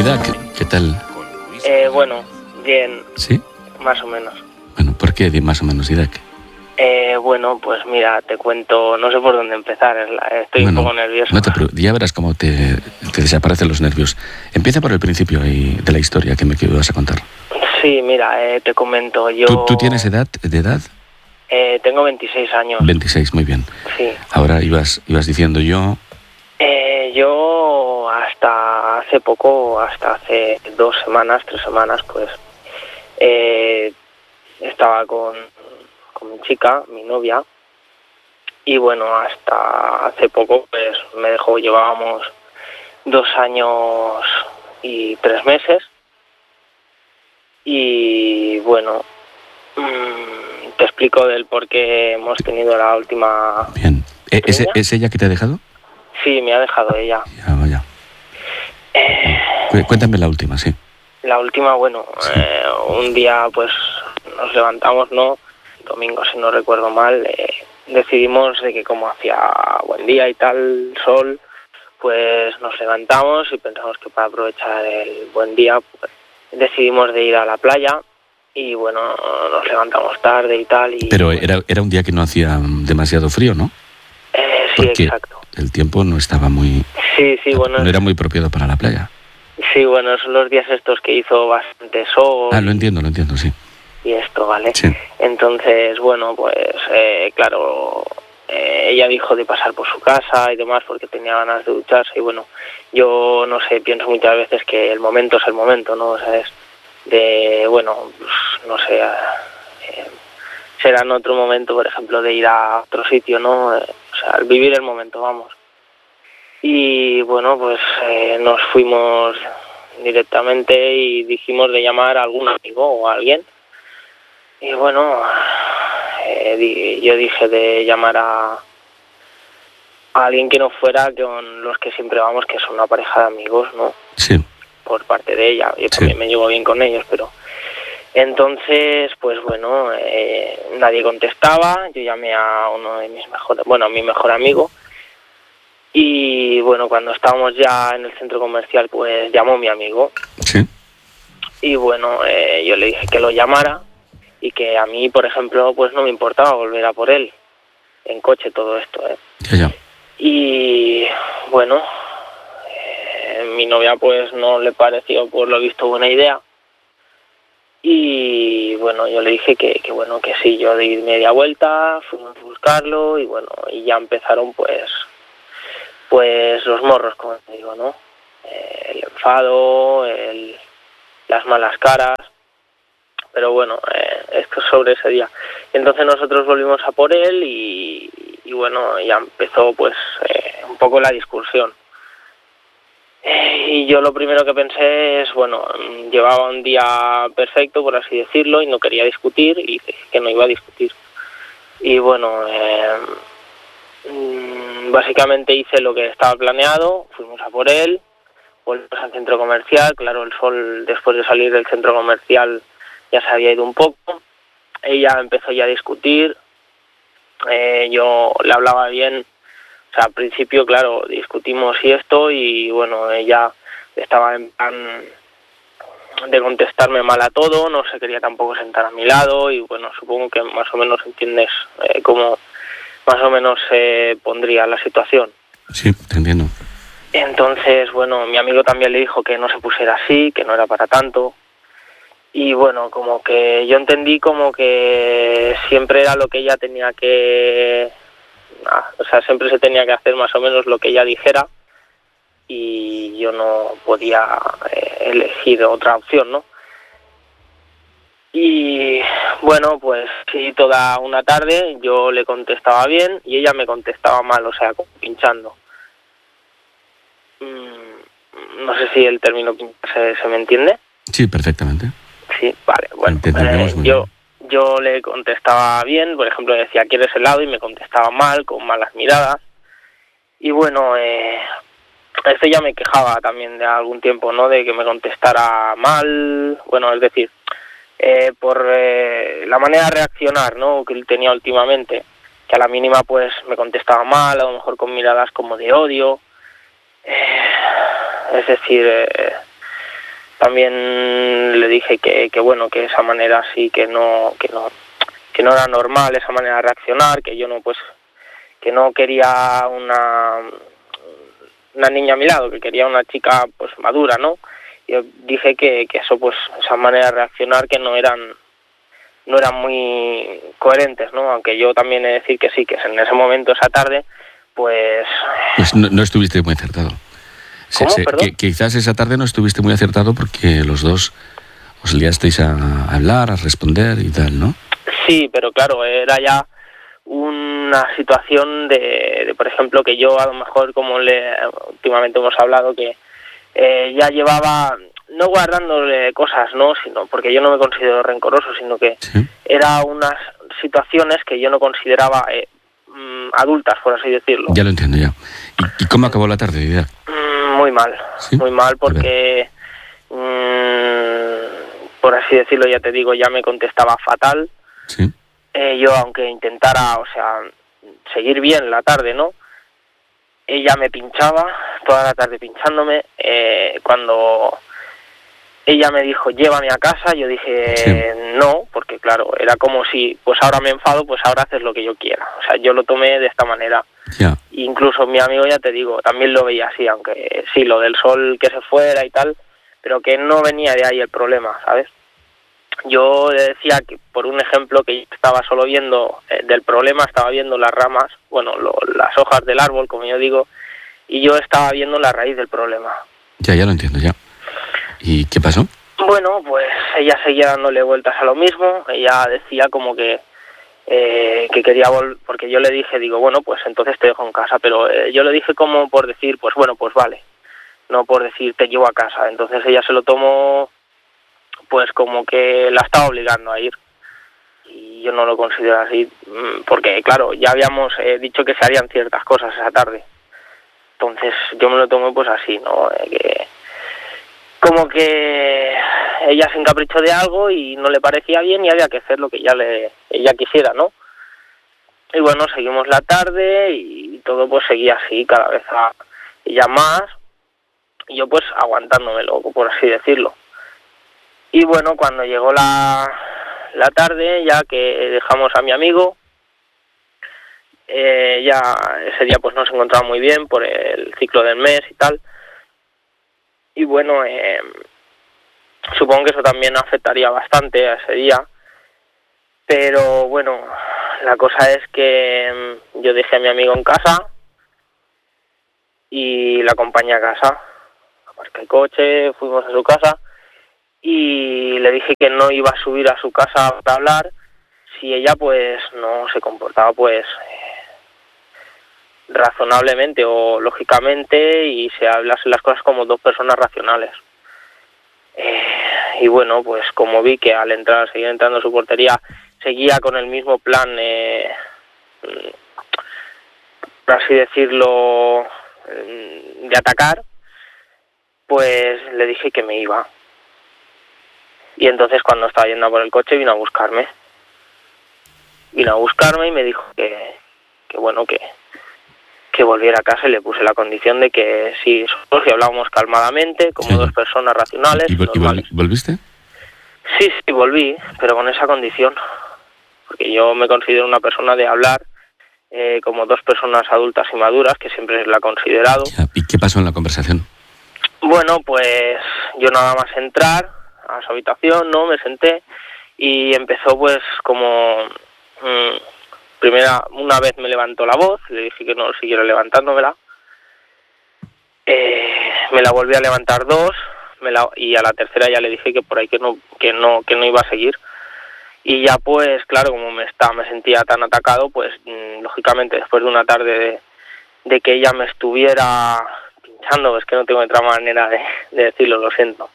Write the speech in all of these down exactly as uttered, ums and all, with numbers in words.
Didac, ¿qué tal? Eh, bueno, bien. ¿Sí? Más o menos. Bueno, ¿por qué más o menos, Didac? Eh, bueno, pues mira, te cuento, no sé por dónde empezar, estoy bueno, un poco nervioso. No te preocupes, ya verás cómo te, te desaparecen los nervios. Empieza por el principio y de la historia que me que vas a contar. Sí, mira, eh, te comento, yo... ¿Tú, ¿Tú tienes edad? ¿De edad? Eh, tengo veintiséis años. veintiséis, muy bien. Sí. Ahora ibas, ibas diciendo yo... Eh, yo hasta hace poco, hasta hace dos semanas, tres semanas, pues, eh, estaba con, con mi chica, mi novia, y bueno, hasta hace poco, pues, me dejó, llevábamos dos años y tres meses, y bueno, mmm, te explico del por qué hemos tenido la última... Bien. ¿Es, ¿Es ella que te ha dejado? Sí, me ha dejado ella. Ya, vaya. Eh, Cuéntame la última, sí. La última, bueno, Sí. eh, un día pues nos levantamos, ¿no? Domingo, si no recuerdo mal, eh, decidimos de que como hacía buen día y tal, sol, pues nos levantamos y pensamos que para aprovechar el buen día, pues decidimos de ir a la playa y bueno, nos levantamos tarde y tal. Y, Pero bueno, era, era un día que no hacía demasiado frío, ¿no? Eh, sí, Porque exacto. el tiempo no estaba muy... Sí, sí, bueno. No era muy apropiado para la playa. Sí, bueno, son los días estos que hizo bastante sol. Ah, lo entiendo, lo entiendo, sí. Y esto, ¿vale? Sí. Entonces, bueno, pues, eh, claro, eh, ella dijo de pasar por su casa y demás porque tenía ganas de ducharse y bueno, yo, no sé, pienso muchas veces que el momento es el momento, ¿no? O sea, es de, bueno, pues, no sé, eh, será en otro momento, por ejemplo, de ir a otro sitio, ¿no? Eh, o sea, vivir el momento, vamos. Y bueno, pues eh, nos fuimos directamente y dijimos de llamar a algún amigo o a alguien. Y bueno, eh, di, yo dije de llamar a, a alguien que no fuera con los que siempre vamos, que son una pareja de amigos, ¿no? Sí. Por parte de ella. Yo Sí. también me llevo bien con ellos, pero... Entonces, pues bueno, eh, nadie contestaba. Yo llamé a uno de mis mejores... Bueno, a mi mejor amigo. Y bueno, cuando estábamos ya en el centro comercial, pues llamó mi amigo. Sí. Y bueno, eh, yo le dije que lo llamara y que a mí, por ejemplo, pues no me importaba volver a por él, en coche, todo esto, ¿eh? Ya, ya. Y bueno, eh, mi novia pues no le pareció por lo visto buena idea. Y bueno, yo le dije que, que bueno, que sí, yo di media vuelta, fuimos a buscarlo y bueno, y ya empezaron pues... Pues los morros, como te digo, ¿no? Eh, el enfado, el, las malas caras, pero bueno, eh, esto es sobre ese día. Entonces nosotros volvimos a por él y, y bueno, ya empezó pues eh, un poco la discusión. Eh, y yo lo primero que pensé es, bueno, llevaba un día perfecto, por así decirlo, y no quería discutir y dije que no iba a discutir. Y bueno, eh, básicamente hice lo que estaba planeado, fuimos a por él, volvimos al centro comercial, claro, el sol después de salir del centro comercial ya se había ido un poco, ella empezó ya a discutir, eh, yo le hablaba bien, o sea, al principio, claro, discutimos y esto, y bueno, ella estaba en plan de contestarme mal a todo, no se quería tampoco sentar a mi lado, y bueno, supongo que más o menos entiendes eh, cómo más o menos se eh, pondría la situación. Sí, te entiendo. Entonces, bueno, mi amigo también le dijo que no se pusiera así, que no era para tanto. Y bueno, como que yo entendí como que siempre era lo que ella tenía que... Ah, o sea, siempre se tenía que hacer más o menos lo que ella dijera y yo no podía eh, elegir otra opción, ¿no? Y bueno, pues sí, toda una tarde yo le contestaba bien y ella me contestaba mal, o sea, como pinchando. Mm, no sé si el término se, se me entiende. Sí, perfectamente. Sí, vale, bueno, eh, yo, yo le contestaba bien, por ejemplo, le decía, ¿quieres helado? Y me contestaba mal, con malas miradas. Y bueno, eh, esto ya me quejaba también de algún tiempo, ¿no? De que me contestara mal, bueno, es decir... Eh, por eh, la manera de reaccionar, ¿no?, que él tenía últimamente, que a la mínima pues me contestaba mal, a lo mejor con miradas como de odio, eh, es decir, eh, también le dije que, que bueno, que esa manera sí que no, que no, que no era normal esa manera de reaccionar, que yo no pues, que no quería una, una niña a mi lado, que quería una chica pues madura, ¿no? Yo dije que, que eso pues, esa manera de reaccionar que no eran, no eran muy coherentes, ¿no? Aunque yo también he de decir que sí, que en ese momento, esa tarde, pues... Pues no, no estuviste muy acertado. ¿Cómo? Se, se, ¿Perdón? que, quizás esa tarde no estuviste muy acertado porque los dos os liasteis a hablar, a responder y tal, ¿no? Sí, pero claro, era ya una situación de, de, por ejemplo, que yo a lo mejor, como le últimamente hemos hablado, que eh, ya llevaba, no guardándole cosas, no, sino porque yo no me considero rencoroso, sino que sí. Era unas situaciones que yo no consideraba eh, mm, adultas, por así decirlo. Ya lo entiendo, ya. ¿Y, y cómo acabó la tarde, Didac? Mm, muy mal, ¿sí? Muy mal, porque, mm, por así decirlo, ya te digo, ya me contestaba fatal. Sí. Eh, yo, aunque intentara, o sea, seguir bien la tarde, ¿no? Ella me pinchaba, toda la tarde pinchándome. Eh, cuando ella me dijo, llévame a casa, yo dije, sí. No, porque claro, era como si, pues ahora me enfado, pues ahora haces lo que yo quiera. O sea, yo lo tomé de esta manera. Yeah. Incluso mi amigo, ya te digo, también lo veía así, aunque sí, lo del sol que se fuera y tal, pero que no venía de ahí el problema, ¿sabes? Yo le decía que, por un ejemplo, que yo estaba solo viendo eh, del problema, estaba viendo las ramas, bueno, lo, las hojas del árbol, como yo digo, y yo estaba viendo la raíz del problema. Ya, ya lo entiendo, ya. ¿Y qué pasó? Bueno, pues ella seguía dándole vueltas a lo mismo, ella decía como que eh, que quería volver, porque yo le dije, digo, bueno, pues entonces te dejo en casa, pero eh, yo le dije como por decir, pues bueno, pues vale, no por decir te llevo a casa. Entonces ella se lo tomó pues como que la estaba obligando a ir, y yo no lo considero así, porque claro, ya habíamos eh, dicho que se harían ciertas cosas esa tarde, entonces yo me lo tomé pues así, ¿no? Eh, que como que ella se encaprichó de algo y no le parecía bien y había que hacer lo que ella le ella quisiera, ¿no? Y bueno, seguimos la tarde y todo pues seguía así, cada vez a ella más, y yo pues aguantándomelo, por así decirlo. Y bueno, cuando llegó la, la tarde, ya que dejamos a mi amigo, eh, ya ese día pues no se encontraba muy bien por el ciclo del mes y tal. Y bueno, eh, supongo que eso también afectaría bastante a ese día. Pero bueno, la cosa es que yo dejé a mi amigo en casa y la acompañé a casa. Aparqué el coche, fuimos a su casa. Y le dije que no iba a subir a su casa para hablar si ella pues no se comportaba pues eh, razonablemente o lógicamente y se hablasen las cosas como dos personas racionales. Eh, y bueno, pues como vi que al entrar, seguir entrando a su portería, seguía con el mismo plan, eh, por así decirlo, de atacar, pues le dije que me iba. Y entonces cuando estaba yendo por el coche vino a buscarme. Vino a buscarme y me dijo que, que bueno, que, que volviera a casa, y le puse la condición de que si solo si hablábamos calmadamente, como sí. dos personas racionales. ¿Y, y volviste? Sí, sí, volví, pero con esa condición. Porque yo me considero una persona de hablar eh, como dos personas adultas y maduras, que siempre la he considerado. ¿Y qué pasó en la conversación? Bueno, pues yo nada más entrar a su habitación, ¿no? Me senté y empezó pues como mmm, primera una vez me levantó la voz, le dije que no siguiera levantándomela, eh, me la volví a levantar dos, me la, y a la tercera ya le dije que por ahí que no que no que no iba a seguir. Y ya pues claro, como me estaba me sentía tan atacado, pues mmm, lógicamente después de una tarde de, de que ella me estuviera pinchando, es que no tengo otra manera de, de decirlo, lo siento.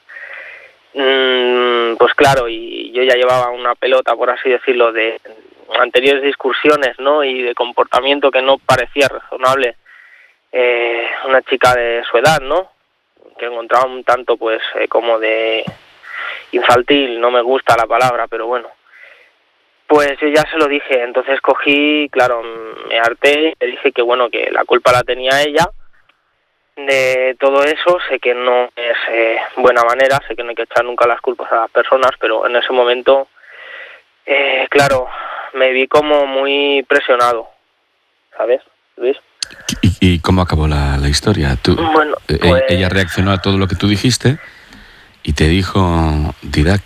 Pues claro, y yo ya llevaba una pelota, por así decirlo, de anteriores discusiones, ¿no? Y de comportamiento que no parecía razonable eh, una chica de su edad, ¿no? Que encontraba un tanto, pues, eh, como de infantil, no me gusta la palabra, pero bueno. Pues yo ya se lo dije, entonces cogí, claro, me harté, le dije que bueno, que la culpa la tenía ella, de todo eso. Sé que no es eh, buena manera, sé que no hay que echar nunca las culpas a las personas, pero en ese momento, eh, claro, me vi como muy presionado, ¿sabes, Luis? ¿Y, y cómo acabó la, la historia? Tú, Bueno, eh, pues... ella reaccionó a todo lo que tú dijiste y te dijo, Didac,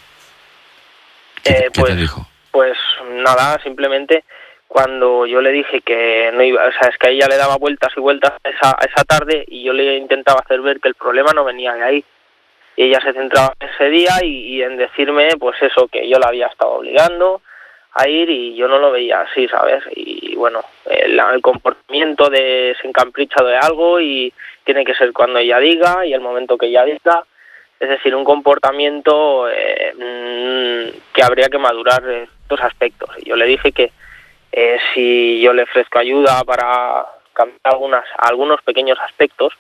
¿qué, Eh, ¿qué pues, te dijo? Pues nada, simplemente cuando yo le dije que no iba, o sea, es que a ella le daba vueltas y vueltas esa, esa tarde y yo le intentaba hacer ver que el problema no venía de ahí. Y ella se centraba en ese día y, y en decirme, pues eso, que yo la había estado obligando a ir y yo no lo veía así, ¿sabes? Y bueno, el, el comportamiento de se encapricha de algo y tiene que ser cuando ella diga y el momento que ella diga. Es decir, un comportamiento eh, mmm, que habría que madurar en estos aspectos. Y yo le dije que eh, si yo le ofrezco ayuda para cambiar algunas, algunos pequeños aspectos,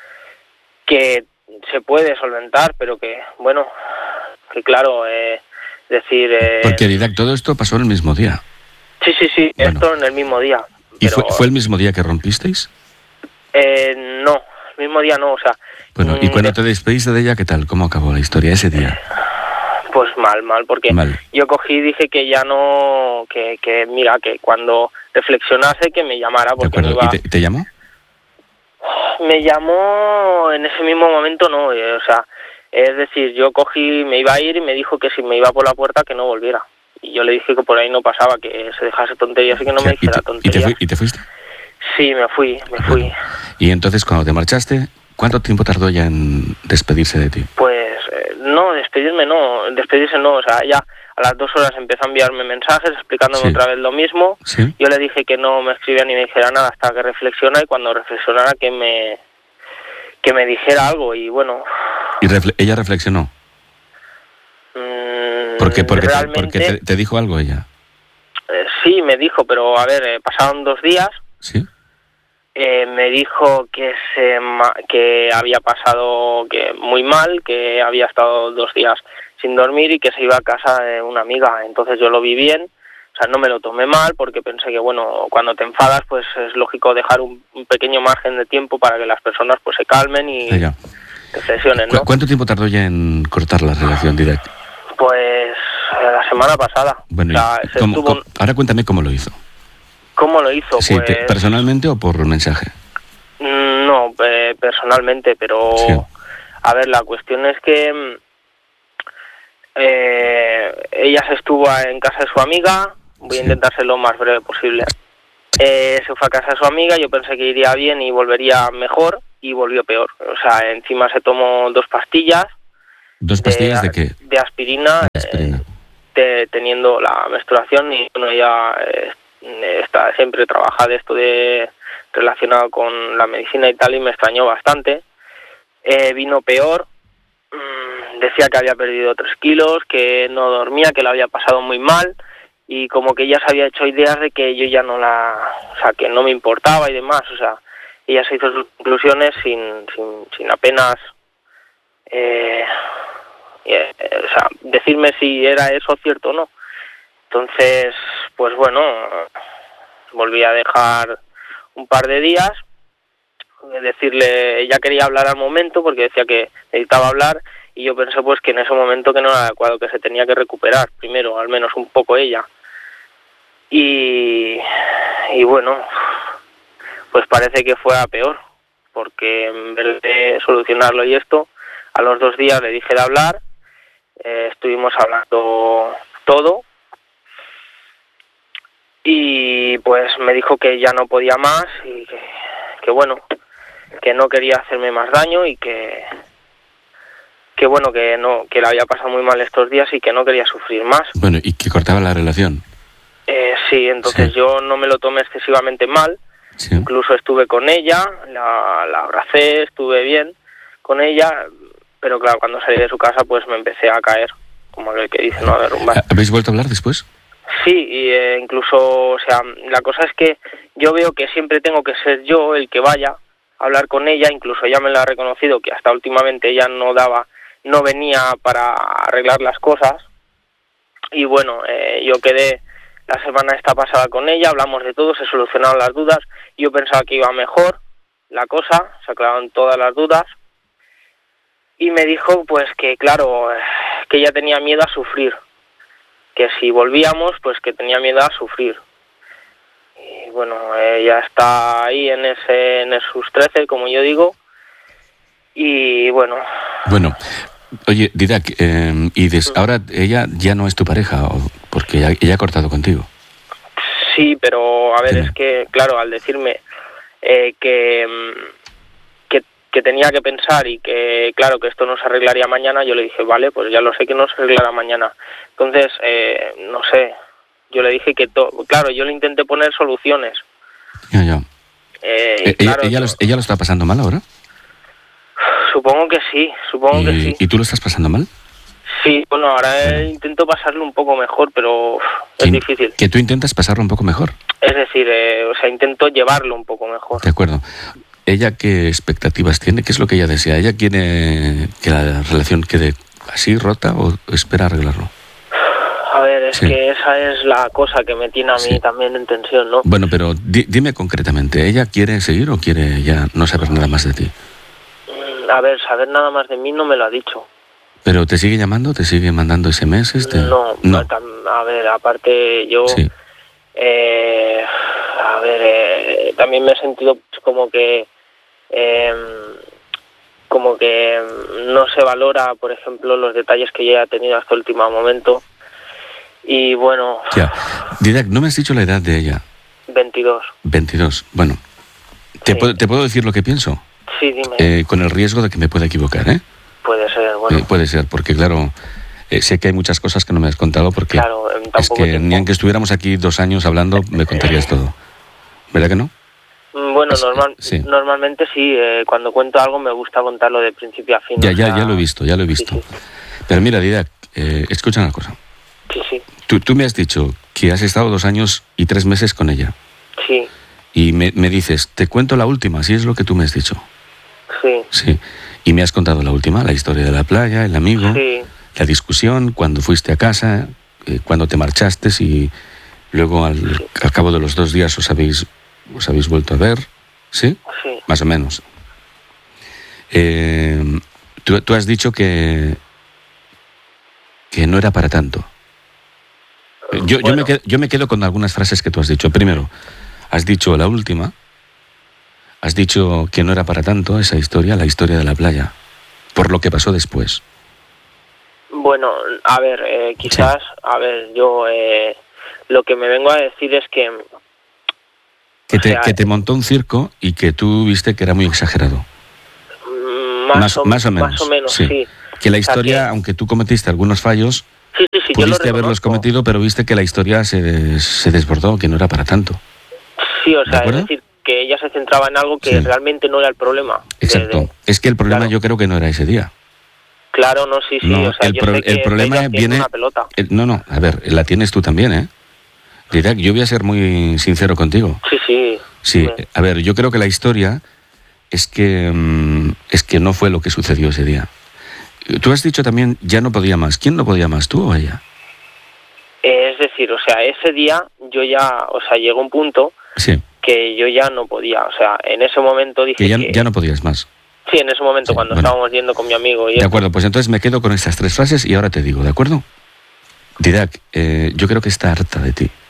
que se puede solventar, pero que, bueno, que claro, eh, decir... Eh, Porque, Didac, todo esto pasó en el mismo día. Sí, sí, sí, bueno. Esto en el mismo día. ¿Y pero, fue, fue el mismo día que rompisteis? Eh, no, el mismo día no, o sea... Bueno, ¿y cuando te despediste de ella, qué tal? ¿Cómo acabó la historia ese día? Pues mal, mal, porque mal. Yo cogí y dije que ya no... Que, que mira, que cuando reflexionase que me llamara, porque de acuerdo. me iba... ¿Y te, te llamó? Me llamó en ese mismo momento, no, eh, o sea, es decir, yo cogí, me iba a ir y me dijo que si me iba por la puerta que no volviera. Y yo le dije que por ahí no pasaba, que se dejase tonterías y que no o sea, me dijera ¿y te, tonterías. ¿y te, fui, ¿Y te fuiste? Sí, me fui, me bueno. fui. Y entonces cuando te marchaste, ¿cuánto tiempo tardó ya en despedirse de ti? Pues eh, no, despedirme no, despedirse no, o sea, ya a las dos horas empezó a enviarme mensajes explicándome sí. otra vez lo mismo. ¿Sí? Yo le dije que no me escribía ni me dijera nada hasta que reflexionara y cuando reflexionara que me que me dijera algo y bueno. ¿Y refle- ella reflexionó? Mmm, ¿Por qué? Porque, realmente, te, porque te, te dijo algo ella. Eh, sí, me dijo, pero a ver, eh, pasaron dos días. Sí. Eh, me dijo que se que había pasado que muy mal, que había estado dos días sin dormir y que se iba a casa de una amiga. Entonces yo lo vi bien, o sea, no me lo tomé mal porque pensé que, bueno, cuando te enfadas, pues es lógico dejar un, un pequeño margen de tiempo para que las personas pues se calmen y ah, reflexionen, ¿no? ¿Cu- ¿Cuánto tiempo tardó ya en cortar la relación directa? Pues la semana pasada. Bueno, o sea, se ¿cómo, estuvo... cómo, ahora cuéntame cómo lo hizo. ¿Cómo lo hizo? Sí, pues... te, ¿personalmente o por mensaje? No, eh, personalmente, pero sí. A ver, la cuestión es que eh, ella se estuvo en casa de su amiga, voy sí. a intentar ser lo más breve posible. Eh, se fue a casa de su amiga, yo pensé que iría bien y volvería mejor y volvió peor. O sea, encima se tomó dos pastillas. ¿Dos pastillas de, de qué? De aspirina, de aspirina. Eh, de, teniendo la menstruación y bueno, ella eh, está siempre trabaja de esto de relacionado con la medicina y tal y me extrañó bastante. Eh, vino peor, mmm, decía que había perdido tres kilos, que no dormía, que lo había pasado muy mal y como que ella se había hecho ideas de que yo ya no la, o sea, que no me importaba y demás, o sea, ella se hizo sus conclusiones sin, sin, sin apenas, eh, eh, o sea, decirme si era eso cierto o no. Entonces, pues bueno, volví a dejar un par de días, decirle, ella quería hablar al momento porque decía que necesitaba hablar y yo pensé pues que en ese momento que no era adecuado, que se tenía que recuperar primero, al menos un poco ella. Y, y bueno, pues parece que fue a peor, porque en vez de solucionarlo y esto, a los dos días le dije de hablar, eh, estuvimos hablando todo, y pues me dijo que ya no podía más y que, que bueno, que no quería hacerme más daño y que que bueno, que no, que le había pasado muy mal estos días y que no quería sufrir más. Bueno, y que cortaba la relación. Eh, sí, entonces sí. Yo no me lo tomé excesivamente mal, sí. Incluso estuve con ella, la, la abracé, estuve bien con ella, pero claro, cuando salí de su casa pues me empecé a caer, como el que dice, ¿no? A derrumbar. ¿Habéis vuelto a hablar después? Sí, y eh, incluso, o sea, la cosa es que yo veo que siempre tengo que ser yo el que vaya a hablar con ella, incluso ella me lo ha reconocido, que hasta últimamente ella no daba, no venía para arreglar las cosas, y bueno, eh, yo quedé la semana esta pasada con ella, hablamos de todo, se solucionaron las dudas, yo pensaba que iba mejor, la cosa, se aclararon todas las dudas y me dijo pues que claro, que ella tenía miedo a sufrir, que si volvíamos pues que tenía miedo a sufrir. Y bueno, ella está ahí en ese en sus trece, como yo digo, y bueno. Bueno, oye, Didac, eh, y des, ahora ella ya no es tu pareja, porque ella, ella ha cortado contigo. Sí, pero a ver, Dime. Es que, claro, al decirme eh, que, que, que tenía que pensar y que, claro, que esto no se arreglaría mañana, yo le dije, vale, pues ya lo sé que no se arreglará mañana. Entonces, eh, no sé, yo le dije que, to- claro, yo le intenté poner soluciones. Ya, ya. Eh, y Eh, claro, ella, ella, lo, ella lo está pasando mal ahora. supongo que sí, supongo ¿Y, que sí. ¿Y tú lo estás pasando mal? Sí, bueno, ahora Bueno. intento pasarlo un poco mejor, pero uf, es Que, difícil. que tú intentas pasarlo un poco mejor. Es decir, eh, o sea, intento llevarlo un poco mejor. De acuerdo. ¿Ella qué expectativas tiene? ¿Qué es lo que ella desea? ¿Ella quiere que la relación quede así, rota, o espera arreglarlo? A ver, es Sí. que esa es la cosa que me tiene a mí Sí. también en tensión, ¿no? Bueno, pero di, dime concretamente, ¿ella quiere seguir o quiere ya no saber nada más de ti? Mm, A ver, saber nada más de mí no me lo ha dicho. ¿Pero te sigue llamando? ¿Te sigue mandando ese eme ese? Te... No, no. tam- a ver, aparte yo, Sí. eh, a ver, eh, también me he sentido pues, como que, eh, como que no se valora, por ejemplo, los detalles que ella ha tenido hasta el último momento. Y bueno, Ya. Didac, no me has dicho la edad de ella. veintidós. veintidós. Bueno, ¿te, Sí. puedo, ¿te puedo decir lo que pienso? Sí, dime. Eh, con el riesgo de que me pueda equivocar, ¿eh? Puede ser, bueno. Eh, puede ser, porque claro, eh, sé que hay muchas cosas que no me has contado, porque Claro, en tan es poco que tiempo. ni aunque estuviéramos aquí dos años hablando, me contarías todo. ¿Verdad que no? Mm, Bueno, Es- normal, sí. normalmente sí, eh, cuando cuento algo me gusta contarlo de principio a fin. Ya, o ya, sea, ya lo he visto, ya lo he visto. Sí, Pero mira, Didac, eh, escucha una cosa. sí, sí, Tú, tú me has dicho que has estado dos años y tres meses con ella. sí, Y me, me dices, te cuento la última, si es lo que tú me has dicho. sí, Sí. Y me has contado la última, la historia de la playa, el amigo, sí, la discusión, cuando fuiste a casa, eh, cuando te marchaste y luego al, al cabo de los dos días os habéis, os habéis vuelto a ver. ¿Sí? sí, Más o menos. Eh, tú, tú has dicho que, que no era para tanto. Eh, Yo, yo, Bueno. me quedo, yo me quedo con algunas frases que tú has dicho. Primero, has dicho la última, has dicho que no era para tanto esa historia, la historia de la playa, por lo que pasó después. Bueno, a ver, eh, quizás, a ver, yo eh, lo que me vengo a decir es que... Que o te, sea, que te montó un circo y que tú viste que era muy exagerado. mm, más, Más, o, más o menos. Más o menos, sí. sí. Que la O sea, historia, que- aunque tú cometiste algunos fallos, Sí, sí, sí, yo lo pudiste haberlos reconozco. cometido, pero viste que la historia se, des- se desbordó, que no era para tanto. Sí, o ¿De sea, es acuerdo? decir, que ella se centraba en algo que Sí. realmente no era el problema. de- Exacto. de- Es que el problema Claro. yo creo que no era ese día. Claro, no, sí, sí, No, o sea, el, yo pro- sé que el problema ella tiene viene... una pelota. el- no, no, a ver, la tienes tú también, ¿eh? Didac, yo voy a ser muy sincero contigo. Sí, sí. Sí, Dime. a ver, yo creo que la historia es que, mm, es que no fue lo que sucedió ese día. Tú has dicho también, ya no podía más. ¿Quién no podía más, tú o ella? Eh, es decir, o sea, ese día yo ya, o sea, llegó un punto Sí, que yo ya no podía, o sea, en ese momento dije que ya, que... ya no podías más. Sí, en ese momento Sí, cuando bueno. estábamos yendo con mi amigo y De eso, acuerdo, pues entonces me quedo con estas tres frases y ahora te digo, ¿de acuerdo? Didac, eh, yo creo que está harta de ti.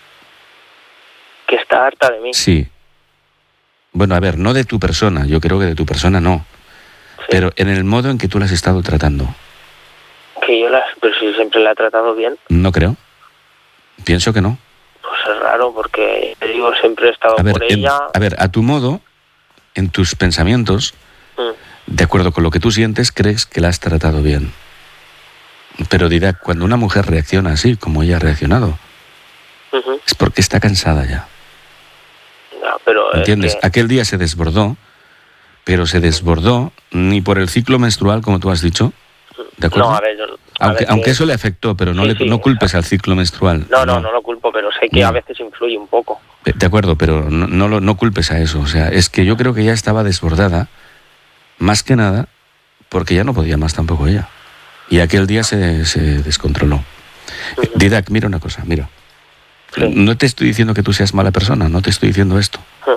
que está harta de mí. Sí. Bueno, a ver, no de tu persona, yo creo que de tu persona no. Sí. Pero en el modo en que tú la has estado tratando, Que yo las, pero si siempre la he tratado bien, no creo. Pienso que no. pues es raro porque, te digo, siempre he estado A ver, por en- ella. a ver, a tu modo, en tus pensamientos, Mm, de acuerdo con lo que tú sientes, crees que la has tratado bien. Pero Didac, cuando una mujer reacciona así, como ella ha reaccionado, ujú. es porque está cansada ya. No, pero es ¿Entiendes? que- Aquel día se desbordó, pero se desbordó ni por el ciclo menstrual, como tú has dicho, ¿de acuerdo? No, a ver, yo- a aunque ver, aunque que- eso le afectó, pero no, Sí, le, sí, no culpes exacto. al ciclo menstrual. No, no, no lo culpo, pero sé que No. a veces influye un poco. Eh, De acuerdo, pero no, no, lo- no culpes a eso. O sea, es que yo creo que ya estaba desbordada, más que nada, porque ya no podía más tampoco ella. Y aquel día se, se descontroló. Eh, Didac, mira una cosa, mira. Sí. No te estoy diciendo que tú seas mala persona, no te estoy diciendo esto. Mm,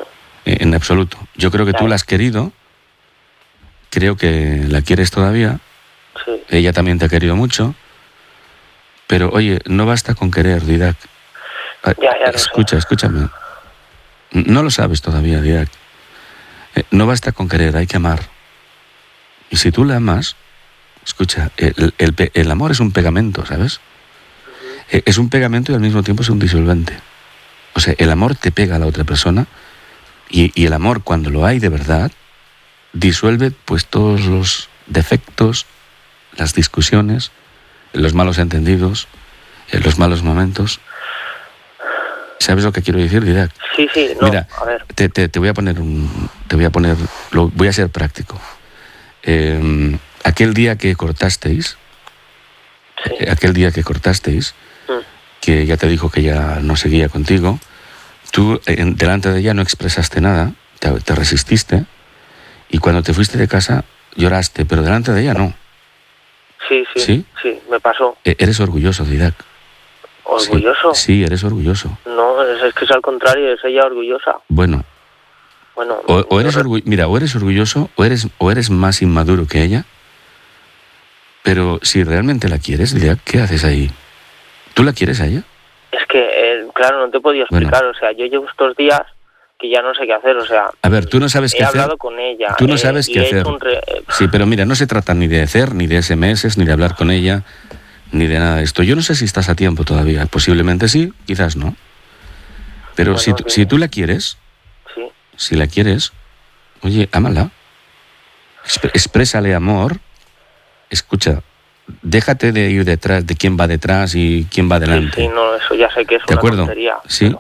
eh, en absoluto. Yo creo que claro. tú la has querido, creo que la quieres todavía, Sí. ella también te ha querido mucho, pero oye, no basta con querer, Didac. Ya, ya lo Escucha, sé. escúchame. No lo sabes todavía, Didac. Eh, no basta con querer, hay que amar. Y si tú la amas, escucha, el, el, el amor es un pegamento, ¿sabes? Uh-huh. Es un pegamento y al mismo tiempo es un disolvente. O sea, el amor te pega a la otra persona y, y el amor, cuando lo hay de verdad, disuelve pues todos los defectos, las discusiones, los malos entendidos, los malos momentos. ¿Sabes lo que quiero decir, Didac? Sí, sí, no, Mira, a ver. Te, te, te voy a poner un... Te voy a poner... Lo, voy a ser práctico. Eh, aquel día que cortasteis, Sí. eh, aquel día que cortasteis, Mm. que ya te dijo que ya no seguía contigo, tú eh, delante de ella no expresaste nada, te, te resististe, y cuando te fuiste de casa lloraste, pero delante de ella no. Sí, sí, ¿Sí? sí, me pasó. Eh, eres orgulloso, Didac. ¿Orgulloso? Sí, sí, eres orgulloso. No, es, es que es al contrario, es ella orgullosa. Bueno, Bueno, o, o eres yo- orgu- mira, o eres orgulloso o eres, o eres más inmaduro que ella, pero si realmente la quieres, Didac, ¿qué haces ahí? ¿Tú la quieres a ella? es que, eh, claro, no te podía Bueno. explicar, o sea, yo llevo estos días que ya no sé qué hacer, o sea, A ver, tú no sabes he qué hacer. hablado con ella. Tú no eh, sabes y qué he hacer. hecho un re- eh, Sí, pero mira, no se trata ni de hacer, ni de ese meses, ni de hablar con ella, ni de nada de esto. Yo no sé si estás a tiempo todavía. Posiblemente sí, quizás no. Pero Bueno, si, tú- que- si tú la quieres, sí, si la quieres, oye, ámala. Exp- exprésale amor. Escucha, déjate de ir detrás de quién va detrás y quién va sí, adelante. sí, no, eso ya sé que es ¿De una acuerdo? tontería. Sí. pero-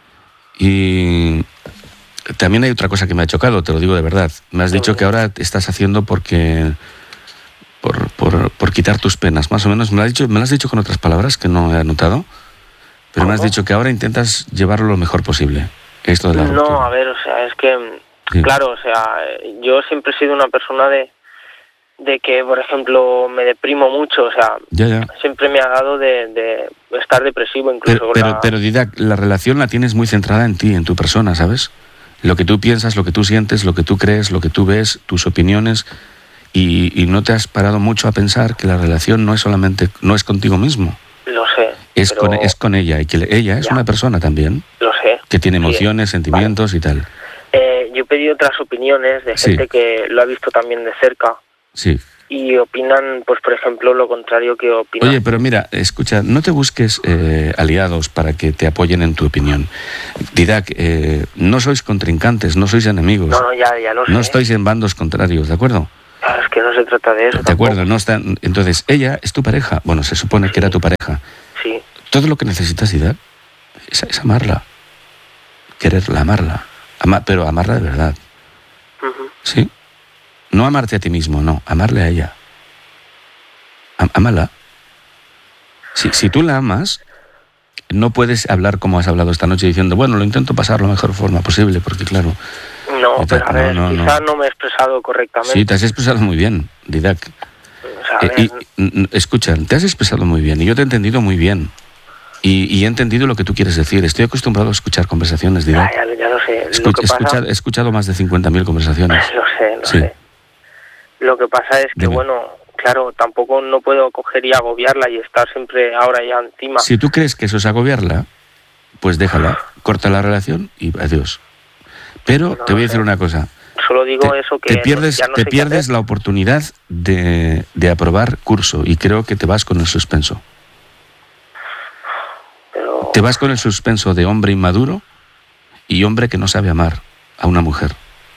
Y también hay otra cosa que me ha chocado, te lo digo de verdad. Me has Dime. dicho que ahora te estás haciendo porque por, por, por quitar tus penas, más o menos. Me lo has dicho, me lo has dicho con otras palabras que no he anotado, pero me has ¿Cómo? dicho que ahora intentas llevarlo lo mejor posible. Esto de la No, ruptura. a ver, o sea, es que, Sí. claro, o sea, yo siempre he sido una persona de, de que, por ejemplo, me deprimo mucho, o sea, Ya, ya. siempre me ha dado de, de estar depresivo, incluso Pero, con pero, la- pero Didac, la relación la tienes muy centrada en ti, en tu persona, ¿sabes? Lo que tú piensas, lo que tú sientes, lo que tú crees, lo que tú ves, tus opiniones, y, y no te has parado mucho a pensar que la relación no es solamente, no es contigo mismo, Lo sé, es, pero- con, es con ella, y que le- ella es Ya. una persona también, lo sé. que tiene Sí, emociones, sentimientos y tal. Eh, yo he pedido otras opiniones de Sí. gente que lo ha visto también de cerca Sí. y opinan, pues por ejemplo, lo contrario que opinan. Oye, pero mira, escucha, no te busques eh, aliados para que te apoyen en tu opinión. Didac, eh, no sois contrincantes, no sois enemigos, no, no, ya, ya lo sé. no estáis en bandos contrarios, ¿de acuerdo? Claro, es que no se trata de eso. De tampoco. acuerdo, no está. Entonces, ella es tu pareja. Bueno, se supone que era tu pareja. Sí, Todo lo que necesitas, Didac, es, es amarla. Quererla, amarla. Ama- pero amarla de verdad. ujú. ¿Sí? No amarte a ti mismo, no. Amarle a ella. Am- Ámala. Si, si tú la amas, no puedes hablar como has hablado esta noche diciendo, bueno, lo intento pasar la mejor forma posible, porque claro, No, No, pero a ver, no, no. quizá no me he expresado correctamente. sí, te has expresado muy bien, Didac. O sea, a Eh, ver, y, n- n- escucha, te has expresado muy bien y yo te he entendido muy bien. Y, y he entendido lo que tú quieres decir. Estoy acostumbrado a escuchar conversaciones, ya, Didac. ya, ya lo sé. Escu- lo que he, pasa, escuchado, he escuchado más de cincuenta mil conversaciones. lo sé, lo Sí. sé. Lo que pasa es que, Dime. bueno, claro, tampoco no puedo coger y agobiarla y estar siempre ahora ya encima. Si tú crees que eso es agobiarla, pues déjala, corta la relación y adiós. Pero No te voy a lo decir sé. una cosa. Solo digo Te, eso que te pierdes, ya no te sé qué pierdes hacer. la oportunidad de, de aprobar curso y creo que te vas con el suspenso. Pero, Te vas con el suspenso de hombre inmaduro y hombre que no sabe amar a una mujer.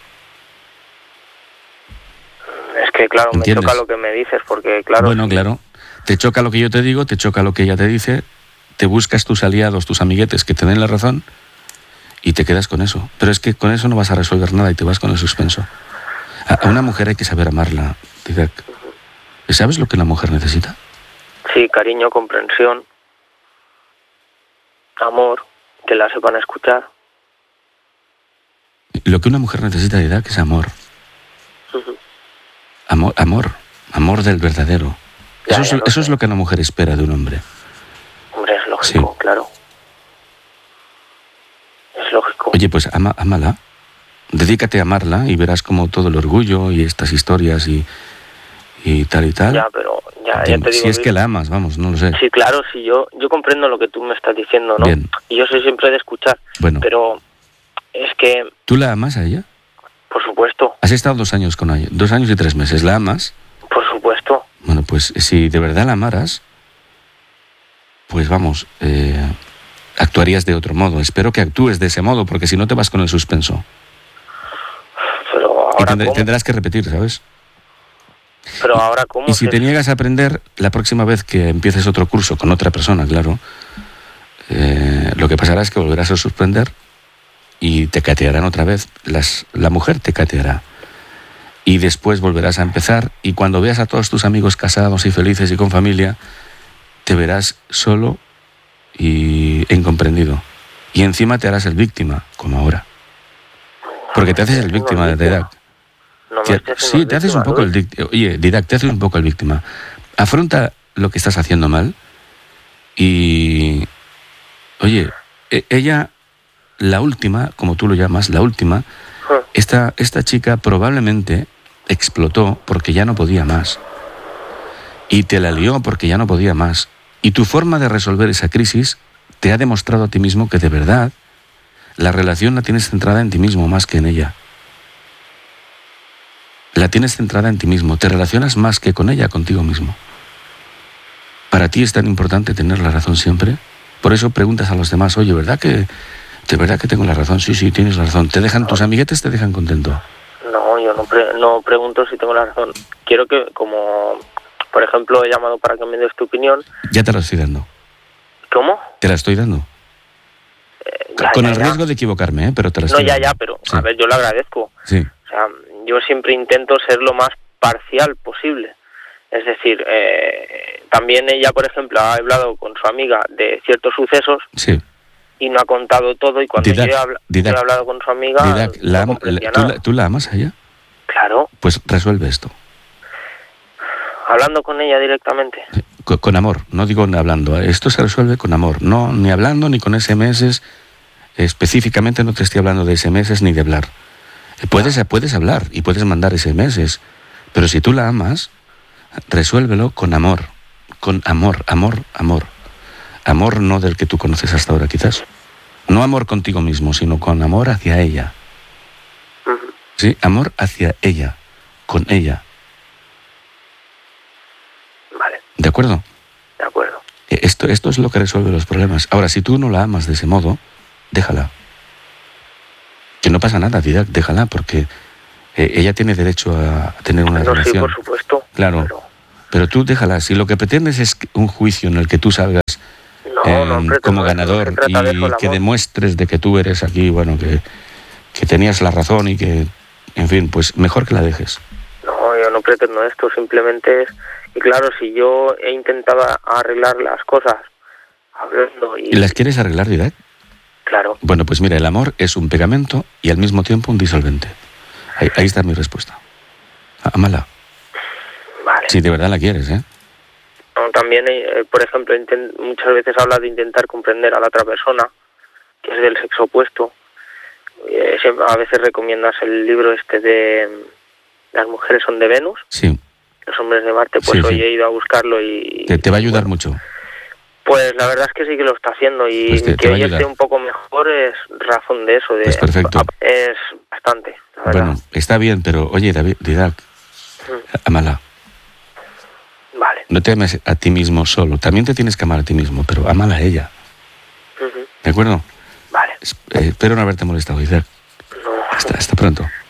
es que, claro, me ¿Entiendes? choca lo que me dices, porque, claro, Bueno, sí, claro. Te choca lo que yo te digo, te choca lo que ella te dice, te buscas tus aliados, tus amiguetes que te den la razón y te quedas con eso. Pero es que con eso no vas a resolver nada y te vas con el suspenso. A, a una mujer hay que saber amarla, Didac. ¿Sabes lo que la mujer necesita? sí, cariño, comprensión, amor, que la sepan escuchar. Lo que una mujer necesita, Didac, es amor. Ujú. Amor, amor, amor del verdadero. Ya, Eso, es, ya lo eso es sé. lo que una mujer espera de un hombre. Hombre, es lógico, Sí. claro. Es lógico. Oye, pues ama, ámala. Dedícate a amarla y verás como todo el orgullo y estas historias y, y tal y tal. Ya, pero ya, ya te digo... Si es que la amas, vamos, no lo sé. Sí, claro, sí, yo, yo comprendo lo que tú me estás diciendo, ¿no? Bien. Y yo soy siempre de escuchar. Bueno. Pero es que... ¿Tú la amas a ella? Por supuesto. Has estado dos años con ella, dos años y tres meses. ¿La amas? Por supuesto. Bueno, pues si de verdad la amaras, pues vamos, eh, actuarías de otro modo. Espero que actúes de ese modo, porque si no te vas con el suspenso. Pero ahora y tend- ¿cómo? tendrás que repetir, ¿sabes? Pero ahora cómo... Y si se- te niegas a aprender, la próxima vez que empieces otro curso con otra persona, claro, eh, lo que pasará es que volverás a suspender y te catearán otra vez. Las, la mujer te cateará. Y después volverás a empezar, y cuando veas a todos tus amigos casados y felices y con familia, te verás solo y e incomprendido. Y encima te harás el víctima, como ahora. Porque te haces el víctima de edad. No me Te- estoy haciendo sí, te haces un víctima, poco el Luis. víctima. Oye, Didac, te haces un poco el víctima. Afronta lo que estás haciendo mal y... Oye, e- ella, la última, como tú lo llamas, la última, Ah, esta, esta chica probablemente explotó porque ya no podía más. Y te la lió porque ya no podía más. Y tu forma de resolver esa crisis te ha demostrado a ti mismo que de verdad la relación la tienes centrada en ti mismo más que en ella. La tienes centrada en ti mismo. Te relacionas más que con ella, contigo mismo. Para ti es tan importante tener la razón siempre. Por eso preguntas a los demás, oye, ¿verdad que, de verdad que tengo la razón? Sí, sí, tienes la razón. Te dejan, tus amiguetes te dejan contento. No, yo no, pre- no pregunto si tengo la razón. Quiero que, como, por ejemplo, he llamado para que me des tu opinión. Ya te la estoy dando. ¿Cómo? Te la estoy dando. Eh, ya, Con ya, el ya. riesgo de equivocarme, ¿eh? Pero te la No, estoy ya, dando. ya, pero, Sí. a ver, yo lo agradezco. Sí, O sea, yo siempre intento ser lo más parcial posible. Es decir, eh, también ella, por ejemplo, ha hablado con su amiga de ciertos sucesos sí. y no ha contado todo, y cuando Didac, yo, he habla- Didac, yo he hablado con su amiga Didac, la no ama- comprendía la- ¿tú, nada. la, ¿tú la amas a ella? Claro, Pues resuelve esto. hablando con ella directamente. Con, con amor, no digo hablando. Esto se resuelve con amor. No, ni hablando ni con ese eme ese. Específicamente no te estoy hablando de ese eme ese ni de hablar. Eh, Puedes, puedes hablar y puedes mandar ese eme ese. Pero si tú la amas, resuélvelo con amor. Con amor, amor, amor. Amor no del que tú conoces hasta ahora, quizás. No amor contigo mismo, sino con amor hacia ella. Ujú. ¿Sí? Amor hacia ella. Con ella. Vale, ¿De acuerdo? de acuerdo. Eh, Esto, esto es lo que resuelve los problemas. Ahora, si tú no la amas de ese modo, déjala. Que no pasa nada, Didac, déjala, porque eh, ella tiene derecho a tener una No, sí, relación. por supuesto. Claro. Pero Pero tú déjala. Si lo que pretendes es un juicio en el que tú salgas no, eh, no, hombre, como no, ganador no se trata de eso, y el que amor. demuestres de que tú eres aquí, bueno, que, que tenías la razón y que, en fin, pues mejor que la dejes. No, yo no pretendo esto, simplemente es... Y claro, si yo he intentado arreglar las cosas hablando y... ¿Y las quieres arreglar, Didac? Claro, Bueno, pues mira, el amor es un pegamento y al mismo tiempo un disolvente. Ahí, ahí está mi respuesta. Ámala. vale. Si de verdad la quieres, ¿eh? No, también, eh, por ejemplo, inten- muchas veces hablas de intentar comprender a la otra persona, que es del sexo opuesto. Eh, siempre- a veces recomiendas el libro este de mm, Las mujeres son de Venus, Sí, los hombres de Marte, pues Sí, hoy sí. he ido a buscarlo y... te, te va a ayudar bueno, mucho. Pues la verdad es que sí que lo está haciendo, y Pues te- te que va a hoy ayudar. esté un poco mejor es razón de eso. De, Pues perfecto. Es bastante, la verdad. Bueno, está bien, pero oye, David, Didac, Mm, ámala. Vale. No te ames a ti mismo solo. También te tienes que amar a ti mismo, pero ámala a ella. Ujú. ¿De acuerdo? Vale. Es- eh, espero no haberte molestado, Didac. No. Hasta, hasta pronto.